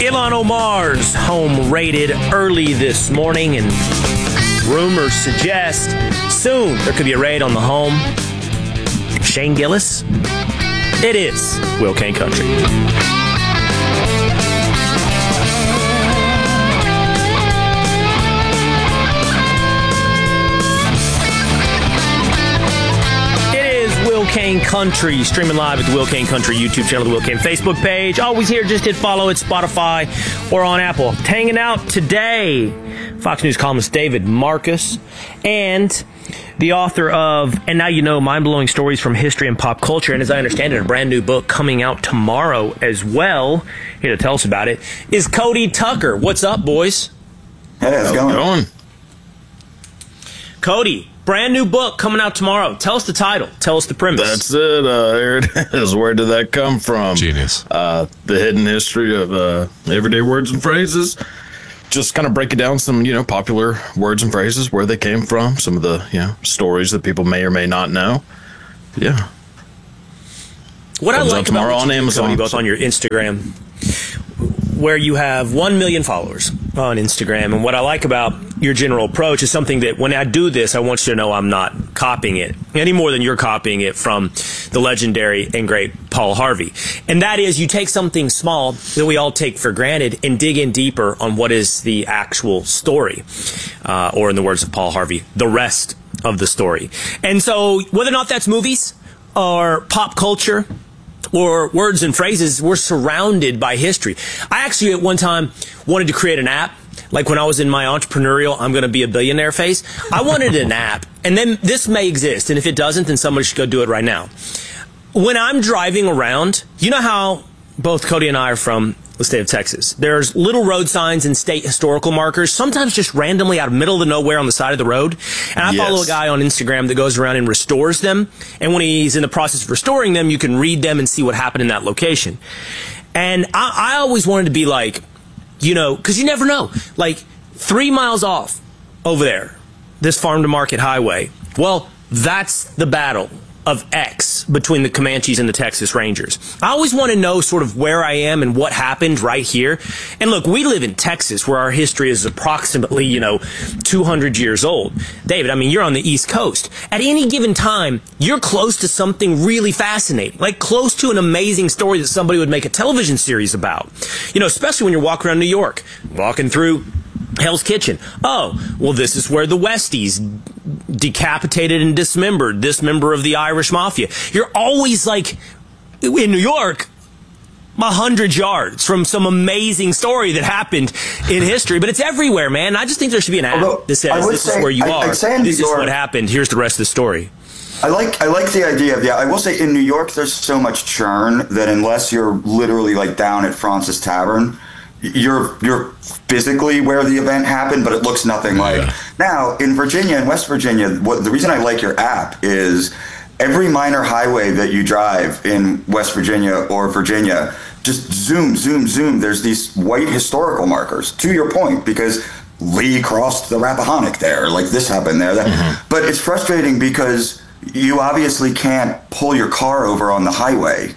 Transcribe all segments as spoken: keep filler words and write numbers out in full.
Ilhan Omar's home raided early this morning, and rumors suggest soon there could be a raid on the home. Shane Gillis? It is Will Kane Country. Will Kane Country, streaming live at the Will Kane Country YouTube channel, the Will Kane Facebook page. Always here, just hit follow at Spotify or on Apple. Hanging out today, Fox News columnist David Marcus and the author of And Now You Know, Mind-Blowing Stories from History and Pop Culture. And as I understand it, a brand new book coming out tomorrow as well. Here to tell us about it is Cody Tucker. What's up, boys? Hey, how's it going? Cody, brand new book coming out tomorrow. Tell us the title. Tell us the premise. That's it. Uh, here it is. Where did that come from? Genius. Uh, the hidden history of uh, everyday words and phrases. Just kind of breaking down some, you know, popular words and phrases, where they came from, some of the, you know, stories that people may or may not know. Yeah. What Comes I like tomorrow about on Amazon, Cody, both on your Instagram, where you have one million followers on Instagram. And what I like about your general approach is something that when I do this, I want you to know I'm not copying it any more than you're copying it from the legendary and great Paul Harvey. And that is, you take something small that we all take for granted and dig in deeper on what is the actual story. Uh, or in the words of Paul Harvey, the rest of the story. And so whether or not that's movies or pop culture, or words and phrases, we're surrounded by history. I actually at one time wanted to create an app, like when I was in my entrepreneurial, I'm going to be a billionaire phase. I wanted an app, and then this may exist, and if it doesn't, then somebody should go do it right now. When I'm driving around, you know how both Cody and I are from the state of Texas. There's little road signs and state historical markers, sometimes just randomly out of the middle of nowhere on the side of the road. And I Yes. follow a guy on Instagram that goes around and restores them. And when he's in the process of restoring them, you can read them and see what happened in that location. And I, I always wanted to be like, you know, because you never know. Like, three miles off over there, this farm to market highway, well, that's the battle of X between the Comanches and the Texas Rangers. I always want to know sort of where I am and what happened right here. And look, we live in Texas, where our history is approximately, you know, two hundred years old. David, I mean, you're on the East Coast. At any given time, you're close to something really fascinating, like close to an amazing story that somebody would make a television series about. You know, especially when you're walking around New York, walking through Hell's Kitchen. Oh, well, this is where the Westies decapitated and dismembered this member of the Irish Mafia. You're always like, in New York, a hundred yards from some amazing story that happened in history, but it's everywhere, man. I just think there should be an app Although, that says, this say, is where you I, are. I'd say in This New is York, what happened. Here's the rest of the story. I like I like the idea of, yeah, I will say in New York, there's so much churn that unless you're literally like down at Francis Tavern, you're you're physically where the event happened, but it looks nothing like. Yeah. Now, in Virginia and West Virginia, what the reason I like your app is every minor highway that you drive in West Virginia or Virginia, just zoom, zoom, zoom. There's these white historical markers, to your point, because Lee crossed the Rappahannock there, like this happened there. That, mm-hmm. But it's frustrating because you obviously can't pull your car over on the highway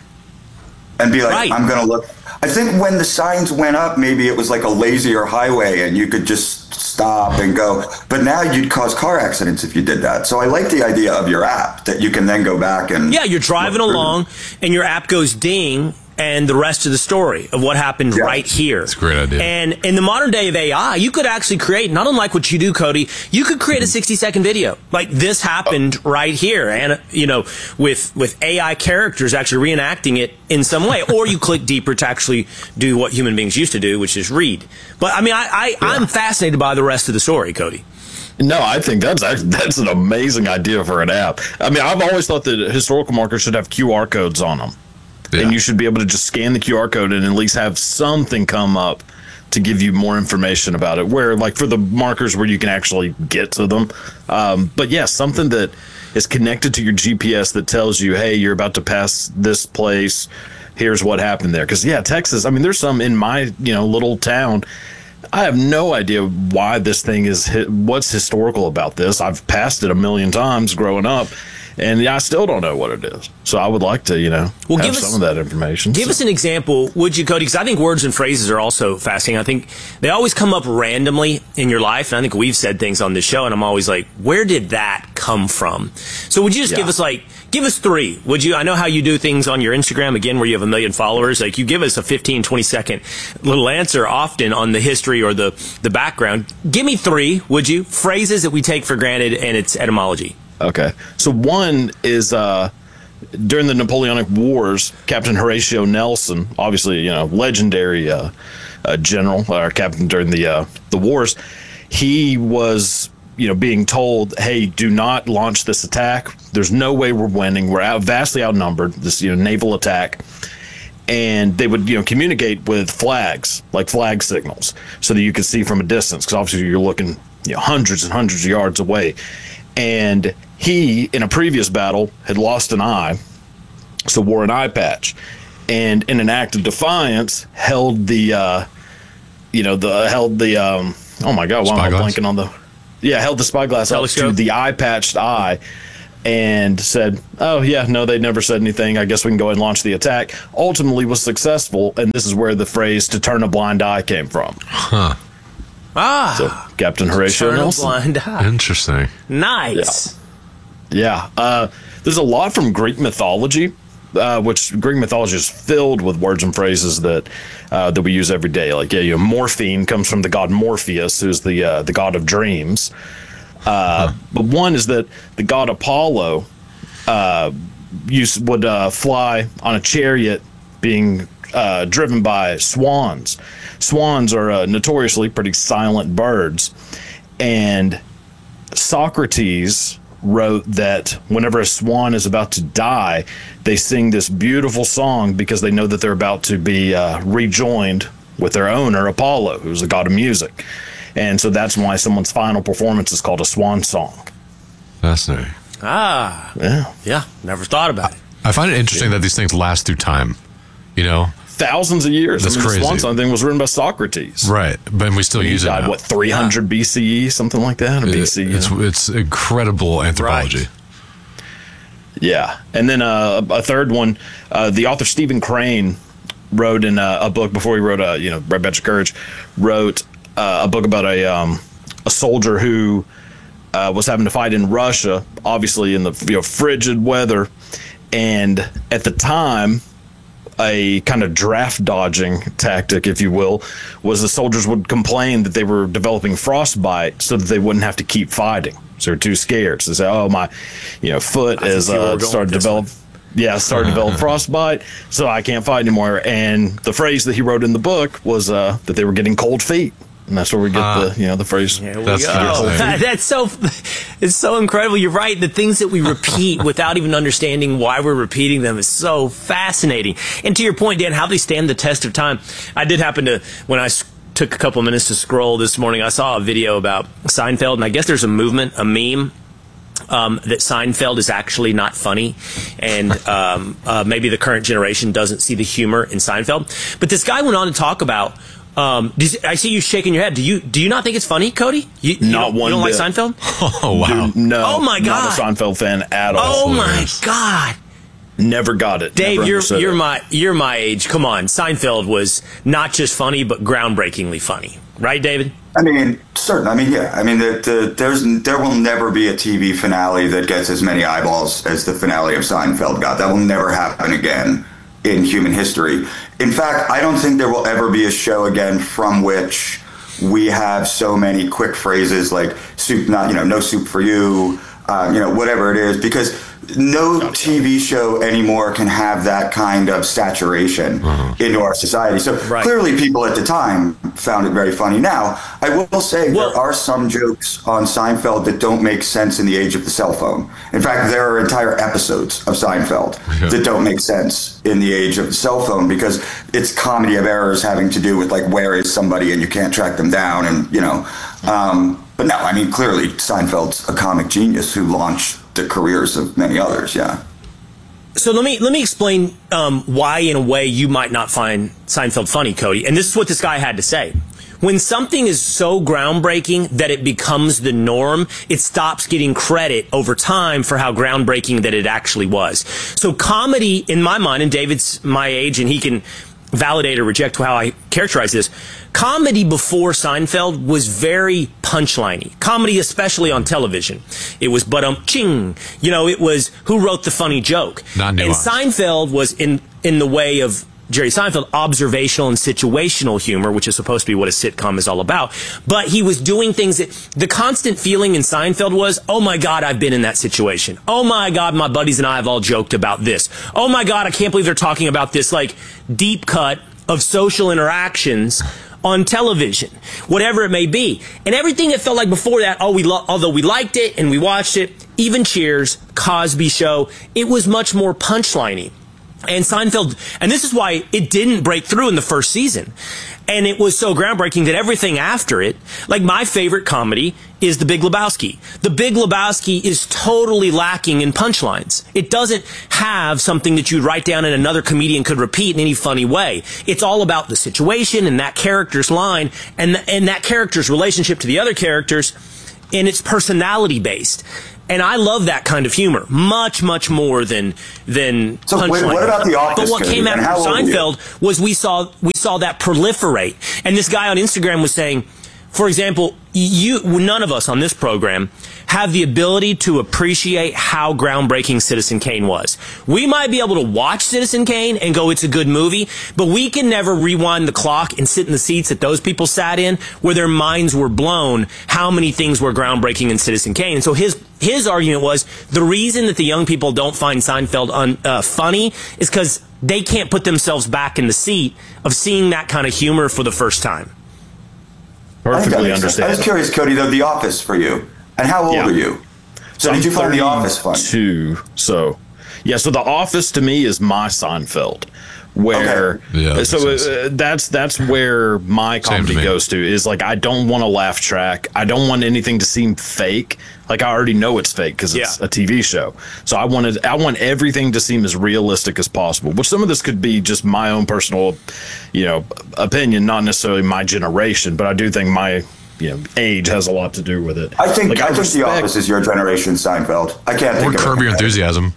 and be like, Right. I'm going to look. I think when the signs went up, maybe it was like a lazier highway and you could just stop and go. But now you'd cause car accidents if you did that. So I like the idea of your app that you can then go back and... Yeah, you're driving along and your app goes ding, and the rest of the story of what happened Yeah. right here. It's a great idea. And in the modern day of A I, you could actually create, not unlike what you do, Cody, you could create a sixty second video. Like, this happened right here. And, you know, with, with A I characters actually reenacting it in some way. Or you click deeper to actually do what human beings used to do, which is read. But, I mean, I, I, yeah. I'm fascinated by the rest of the story, Cody. No, I think that's that's an amazing idea for an app. I mean, I've always thought that historical markers should have Q R codes on them. Yeah. And you should be able to just scan the Q R code and at least have something come up to give you more information about it. Where, like, for the markers where you can actually get to them. Um, but, yeah, something that is connected to your G P S that tells you, hey, you're about to pass this place. Here's what happened there. Because, yeah, Texas, I mean, there's some in my, you know, little town. I have no idea why this thing is, what's historical about this. I've passed it a million times growing up. And yeah, I still don't know what it is. So I would like to, you know, well, have give us, some of that information. Give so. us an example, would you, Cody? Because I think words and phrases are also fascinating. I think they always come up randomly in your life. And I think we've said things on this show, and I'm always like, where did that come from? So would you just yeah. give us like, give us three, would you? I know how you do things on your Instagram, again, where you have a million followers. Like, you give us a fifteen, twenty second little answer often on the history or the, the background. Give me three, would you? Phrases that we take for granted and its etymology. Okay. So one is uh, during the Napoleonic Wars, Captain Horatio Nelson, obviously, you know, legendary uh, uh, general or captain during the uh, the wars, he was, you know, being told, hey, do not launch this attack. There's no way we're winning. We're out, vastly outnumbered, this, you know, naval attack. And they would, you know, communicate with flags, like flag signals, so that you could see from a distance, because obviously you're looking, you know, hundreds and hundreds of yards away. And he, in a previous battle, had lost an eye, so wore an eye patch. And in an act of defiance, held the, uh, you know, the held the, um, oh my God, why am I blanking on the, yeah, held the spyglass up to the eye patched eye, and said, oh yeah, no, they never said anything. I guess we can go ahead and launch the attack. Ultimately was successful, and this is where the phrase "to turn a blind eye" came from. Huh. Ah, so Captain Horatio turn Nelson. A blind eye. Interesting. Nice. Yeah. yeah. Uh, there's a lot from Greek mythology, uh, which Greek mythology is filled with words and phrases that uh, that we use every day. Like, yeah, you know, morphine comes from the god Morpheus, who's the uh, the god of dreams. Uh, huh. But one is that the god Apollo uh, used, would uh, fly on a chariot being uh, driven by swans. Swans are uh, notoriously pretty silent birds, and Socrates wrote that whenever a swan is about to die, they sing this beautiful song because they know that they're about to be uh, rejoined with their owner, Apollo, who's the god of music. And so that's why someone's final performance is called a swan song. Fascinating. Ah. Yeah. Yeah. Never thought about it. I find it interesting yeah. that these things last through time, you know? Thousands of years. That's I mean, crazy. The swan song thing was written by Socrates. Right. But we still he use died, it now. What, three hundred yeah. B C E, something like that? Or it, B C E, it's, you know? it's incredible anthropology. Right. Yeah. And then uh, a third one, uh, the author Stephen Crane wrote in a, a book before he wrote, uh, you know, Red Badge of Courage, wrote uh, a book about a um, a soldier who uh, was having to fight in Russia, obviously in the you know, frigid weather. And at the time, a kind of draft dodging tactic, if you will, was the soldiers would complain that they were developing frostbite so that they wouldn't have to keep fighting. So they're too scared. So they say, oh, my you know, foot is uh, started to develop. Yeah, started to develop frostbite, so I can't fight anymore. And the phrase that he wrote in the book was uh, that they were getting cold feet. And that's where we get uh, the, you know, the phrase. That's, that, that's so, it's so incredible. You're right. The things that we repeat without even understanding why we're repeating them is so fascinating. And to your point, Dan, how they stand the test of time. I did happen to, when I took a couple minutes to scroll this morning, I saw a video about Seinfeld, and I guess there's a movement, a meme, Um, that Seinfeld is actually not funny, and um, uh, maybe the current generation doesn't see the humor in Seinfeld. But this guy went on to talk about. Um, does, I see you shaking your head. Do you do you not think it's funny, Cody? You, you not don't, one. You don't bit. like Seinfeld? Oh wow! Dude, no. Oh my god! Not a Seinfeld fan at all. Oh my god! Never got it. Dave, Never you're you're it. my you're my age. Come on, Seinfeld was not just funny, but groundbreakingly funny, right, David? I mean, certain. I mean, yeah. I mean, the, the, there's there will never be a T V finale that gets as many eyeballs as the finale of Seinfeld got. That will never happen again in human history. In fact, I don't think there will ever be a show again from which we have so many quick phrases like "soup, not you know, no soup for you," uh, you know, whatever it is, because no T V show anymore can have that kind of saturation uh-huh. into our society. So right. clearly people at the time found it very funny. Now, I will say well, there are some jokes on Seinfeld that don't make sense in the age of the cell phone. In fact, there are entire episodes of Seinfeld yeah. that don't make sense in the age of the cell phone because it's comedy of errors having to do with like where is somebody and you can't track them down and, you know. Um, but no, I mean, clearly Seinfeld's a comic genius who launched the careers of many others, yeah. So let me let me explain um, why, in a way, you might not find Seinfeld funny, Cody. And this is what this guy had to say. When something is so groundbreaking that it becomes the norm, it stops getting credit over time for how groundbreaking that it actually was. So comedy, in my mind, and David's my age, and he can validate or reject how I characterize this, comedy before Seinfeld was very punchliney. Comedy, especially on television. It was but-um-ching. You know, it was who wrote the funny joke. Not nuanced. And Seinfeld was in, in the way of Jerry Seinfeld, observational and situational humor, which is supposed to be what a sitcom is all about. But he was doing things that the constant feeling in Seinfeld was, oh my God, I've been in that situation. Oh my God, my buddies and I have all joked about this. Oh my God, I can't believe they're talking about this, like, deep cut of social interactions on television, whatever it may be. And everything it felt like before that, oh, we lo- although we liked it and we watched it, even Cheers, Cosby Show, it was much more punchliney. And Seinfeld, and this is why it didn't break through in the first season. And it was so groundbreaking that everything after it, like my favorite comedy is The Big Lebowski. The Big Lebowski is totally lacking in punchlines. It doesn't have something that you'd write down and another comedian could repeat in any funny way. It's all about the situation and that character's line and, th- and that character's relationship to the other characters, and it's personality based. And I love that kind of humor much, much more than than so punchline. Wait, what about The Office? But what came after Seinfeld was we saw we saw that proliferate. And this guy on Instagram was saying, for example, you none of us on this program have the ability to appreciate how groundbreaking Citizen Kane was. We might be able to watch Citizen Kane and go, it's a good movie, but we can never rewind the clock and sit in the seats that those people sat in where their minds were blown how many things were groundbreaking in Citizen Kane. And so his his argument was the reason that the young people don't find Seinfeld un, uh, funny is because they can't put themselves back in the seat of seeing that kind of humor for the first time. Perfectly understand. I was curious, Cody, though, The Office for you. And how old Yeah. are you? So I'm did you find The Office fun? Two. So, yeah. So The Office to me is my Seinfeld, where Okay. Yeah, that so makes uh, that's that's where my comedy to me. goes to is like I don't want a laugh track. I don't want anything to seem fake. Like I already know it's fake because it's Yeah. a T V show. So I wanted I want everything to seem as realistic as possible. Which some of this could be just my own personal, you know, opinion, not necessarily my generation, but I do think my you know age has a lot to do with it. I think Like, I, think respect- The Office is your generation Seinfeld. I can't Or think of Curb it. Your Enthusiasm.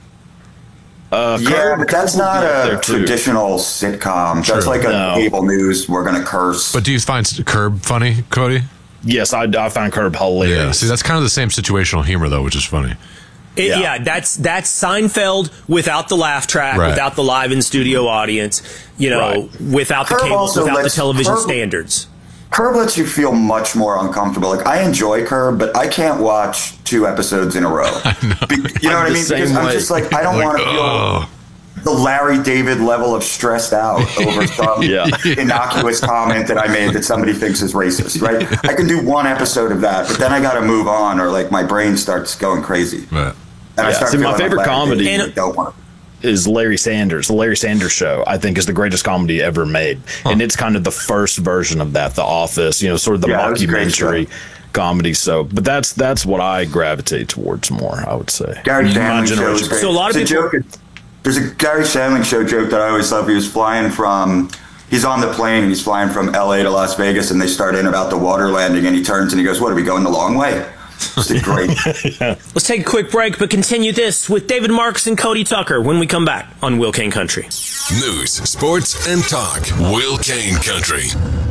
Uh, Yeah, Curb- but that's Curb would not be up a there, too. traditional sitcom. That's True. like a No. cable news. We're gonna curse. But do you find Curb funny, Cody? Yes, I, I find Curb hilarious. Yeah. See, that's kind of the same situational humor, though, which is funny. It, yeah. Yeah. that's that's Seinfeld without the laugh track, Right. without the live in studio audience, you know, Right. without the Curb cable, also without the lets- television Curb- standards. Curb lets you feel much more uncomfortable. Like I enjoy Curb, but I can't watch two episodes in a row. Be- you know what I the mean? same Because I'm way. just like I don't Like, want to feel ugh. the Larry David level of stressed out over some Yeah. innocuous comment that I made that somebody thinks is racist. Right? I can do one episode of that, but then I got to move on, or like my brain starts going crazy. Right. And I Yeah, start see, my feeling like favorite Larry comedy- David, And- I don't want to. is Larry Sanders. The Larry Sanders Show, I think, is the greatest comedy ever made. And it's kind of the first version of that, The Office, you know, sort of the Yeah, it was a great mockumentary show. comedy. So, but that's that's what I gravitate towards more, I would say. Gary My Shandling show generation. is great. So a lot of There's people- joke, there's a Gary Shandling show joke that I always love. He was flying from, he's on the plane, he's flying from L A to Las Vegas, and they start in about the water landing, and he turns and he goes, "What, are we going the long way?" It's a great. Let's take a quick break, but continue this with David Marks and Cody Tucker when we come back on Will Kane Country. News, sports, and talk. Will Kane Country.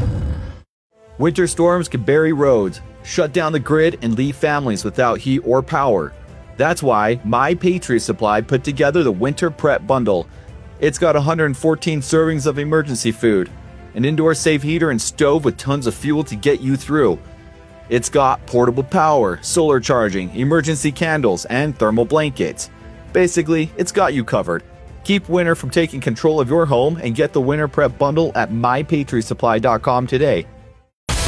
Winter storms can bury roads, shut down the grid, and leave families without heat or power. That's why My Patriot Supply put together the Winter Prep Bundle. It's got one hundred fourteen servings of emergency food, an indoor safe heater and stove with tons of fuel to get you through. It's got portable power, solar charging, emergency candles, and thermal blankets. Basically, it's got you covered. Keep winter from taking control of your home and get the Winter Prep Bundle at my patriot supply dot com today.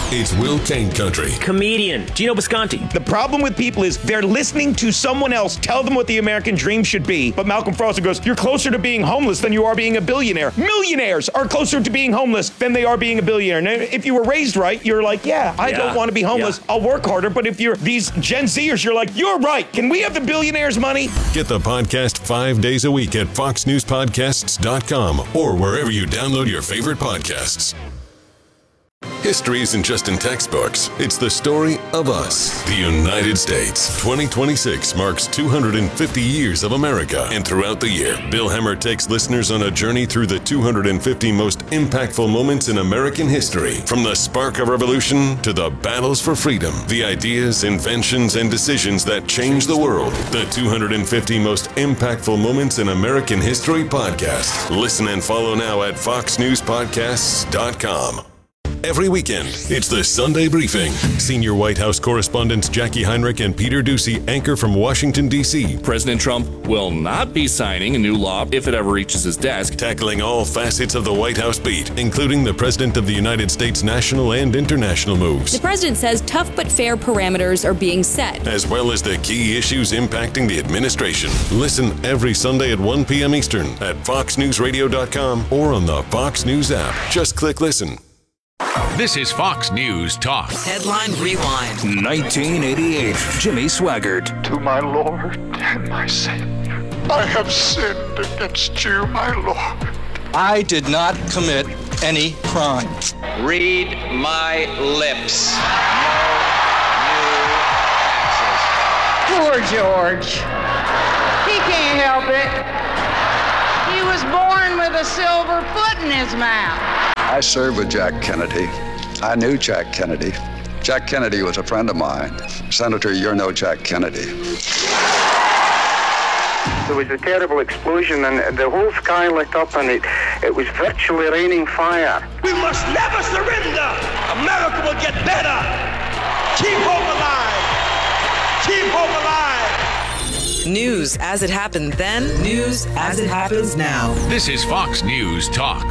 It's Will Kane Country. Comedian Gino Bisconti. The problem with people is they're listening to someone else tell them what the American dream should be. But Malcolm Frosty goes, you're closer to being homeless than you are being a billionaire. Millionaires are closer to being homeless than they are being a billionaire. Now, if you were raised right, you're like, yeah, I Yeah. don't want to be homeless. Yeah. I'll work harder. But if you're these Gen Zers, you're like, you're right. Can we have the billionaires' money? Get the podcast five days a week at fox news podcasts dot com or wherever you download your favorite podcasts. History isn't just in textbooks. It's the story of us, the United States. twenty twenty-six marks two hundred fifty years of America. And throughout the year, Bill Hemmer takes listeners on a journey through the two hundred fifty most impactful moments in American history. From the spark of revolution to the battles for freedom, the ideas, inventions, and decisions that changed the world. The two hundred fifty most impactful moments in American history podcast. Listen and follow now at fox news podcasts dot com. Every weekend, it's the Sunday Briefing. Senior White House correspondents Jackie Heinrich and Peter Doocy anchor from Washington, D C President Trump will not be signing a new law if it ever reaches his desk. Tackling all facets of the White House beat, including the President of the United States national and international moves. The president says tough but fair parameters are being set, As well as the key issues impacting the administration. Listen every Sunday at one p.m. Eastern at fox news radio dot com or on the Fox News app. Just click listen. This is Fox News Talk. Headline Rewind. nineteen eighty-eight. Jimmy Swaggart. To my Lord and my Savior, I have sinned against you, my Lord. I did not commit any crime. Read my lips. No new taxes. Poor George. He can't help it. He was born with a silver foot in his mouth. I served with Jack Kennedy. I knew Jack Kennedy. Jack Kennedy was a friend of mine. Senator, you're no Jack Kennedy. There was a terrible explosion and the whole sky lit up and it, it was virtually raining fire. We must never surrender. America will get better. Keep hope alive. Keep hope alive. News as it happened then, news as it happens now. This is Fox News Talk.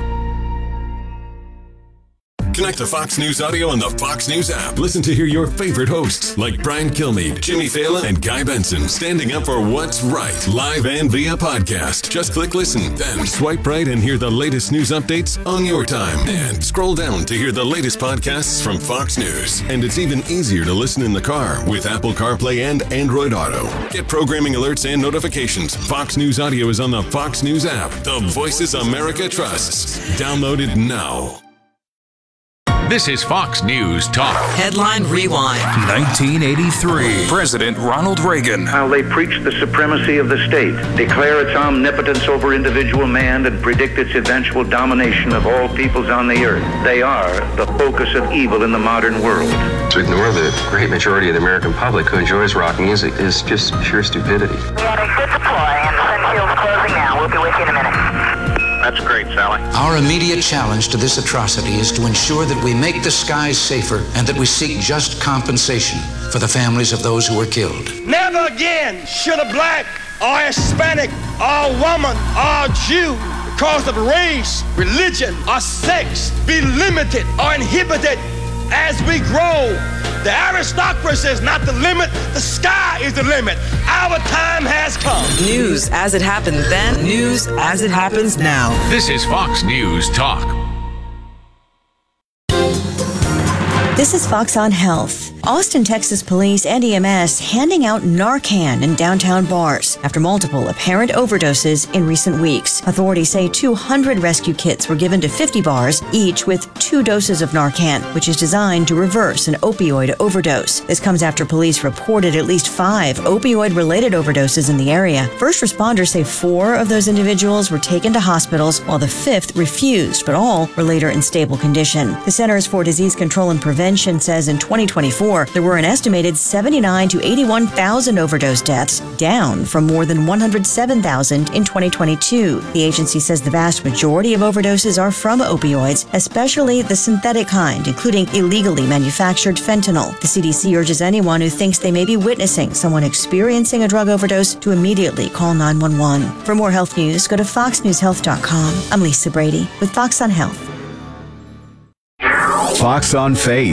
Connect to Fox News Audio on the Fox News app. Listen to hear your favorite hosts like Brian Kilmeade, Jimmy Fallon, and Guy Benson standing up for what's right, live and via podcast. Just click listen, then swipe right and hear the latest news updates on your time. And scroll down to hear the latest podcasts from Fox News. And it's even easier to listen in the car with Apple CarPlay and Android Auto. Get programming alerts and notifications. Fox News Audio is on the Fox News app. The voices America trusts. Download it now. This is Fox News Talk. Headline Rewind. nineteen eighty-three. President Ronald Reagan. How they preach the supremacy of the state, declare its omnipotence over individual man, and predict its eventual domination of all peoples on the earth. They are the focus of evil in the modern world. To ignore the great majority of the American public who enjoys rock music is just pure stupidity. We had a good deploy and Sunshield's closing now. We'll be with you in a minute. That's great, Sally. Our immediate challenge to this atrocity is to ensure that we make the skies safer and that we seek just compensation for the families of those who were killed. Never again should a black or Hispanic or woman or Jew, because of race, religion, or sex, be limited or inhibited as we grow. The aristocracy is not the limit. The sky is the limit. Our time has come. News as it happened then, news as it happens now. This is Fox News Talk. This is Fox on Health. Austin, Texas police and E M S handing out Narcan in downtown bars after multiple apparent overdoses in recent weeks. Authorities say two hundred rescue kits were given to fifty bars, each with two doses of Narcan, which is designed to reverse an opioid overdose. This comes after police reported at least five opioid-related overdoses in the area. First responders say four of those individuals were taken to hospitals, while the fifth refused, but all were later in stable condition. The Centers for Disease Control and Prevention says in twenty twenty-four, there were an estimated seventy-nine to eighty-one thousand overdose deaths, down from more than one hundred seven thousand in twenty twenty-two. The agency says the vast majority of overdoses are from opioids, especially the synthetic kind, including illegally manufactured fentanyl. The C D C urges anyone who thinks they may be witnessing someone experiencing a drug overdose to immediately call nine one one. For more health news, go to fox news health dot com. I'm Lisa Brady with Fox on Health. Fox on Faith.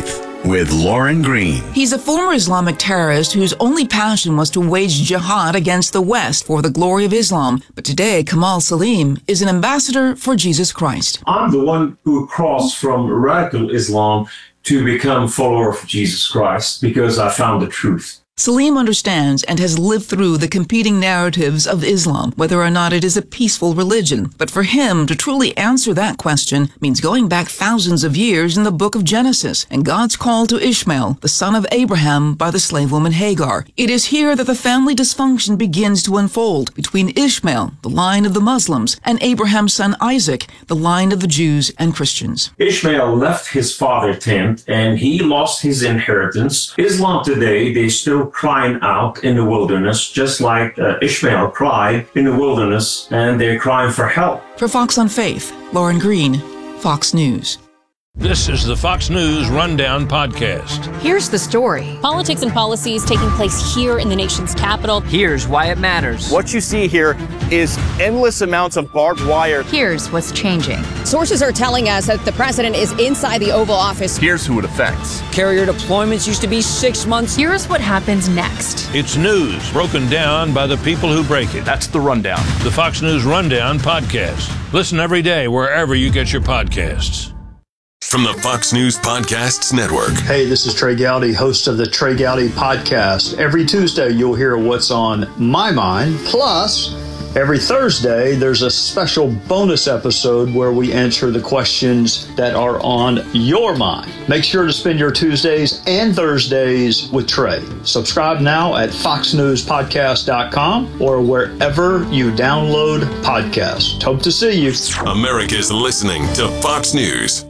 with Lauren Green. He's a former Islamic terrorist whose only passion was to wage jihad against the West for the glory of Islam. But today, Kamal Salim is an ambassador for Jesus Christ. I'm the one who crossed from radical Islam to become a follower of Jesus Christ because I found the truth. Salim understands and has lived through the competing narratives of Islam, whether or not it is a peaceful religion. But for him, to truly answer that question means going back thousands of years in the book of Genesis and God's call to Ishmael, the son of Abraham, by the slave woman Hagar. It is here that the family dysfunction begins to unfold between Ishmael, the line of the Muslims, and Abraham's son Isaac, the line of the Jews and Christians. Ishmael left his father's tent and he lost his inheritance. Islam today, they still crying out in the wilderness, just like uh, Ishmael cried in the wilderness, and they're crying for help. For Fox on Faith, Lauren Green, Fox News. This is the Fox News Rundown podcast. Here's the story. Politics and policies taking place here in the nation's capital. Here's why it matters. What you see here is endless amounts of barbed wire. Here's what's changing. Sources are telling us that the president is inside the Oval Office. Here's who it affects. Carrier deployments used to be six months. Here's what happens next. It's news broken down by the people who break it. That's the Rundown. The Fox News Rundown podcast. Listen every day wherever you get your podcasts. From the Fox News Podcasts Network. Hey, this is Trey Gowdy, host of the Trey Gowdy Podcast. Every Tuesday, you'll hear what's on my mind. Plus, every Thursday, there's a special bonus episode where we answer the questions that are on your mind. Make sure to spend your Tuesdays and Thursdays with Trey. Subscribe now at fox news podcast dot com or wherever you download podcasts. Hope to see you. America's listening to Fox News.